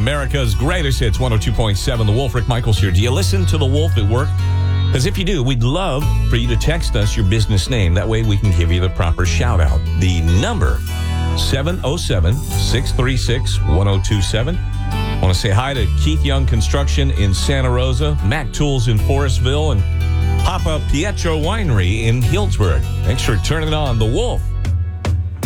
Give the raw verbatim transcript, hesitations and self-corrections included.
America's greatest hits, one oh two point seven The Wolf. Rick Michaels here. Do you listen to The Wolf at work? Because if you do, we'd love for you to text us your business name. That way we can give you the proper shout out. The number, seven oh seven, six three six, one oh two seven. I want to say hi to Keith Young Construction in Santa Rosa, Mac Tools in Forestville, and Papa Pietro Winery in Healdsburg. Thanks for turning on The Wolf.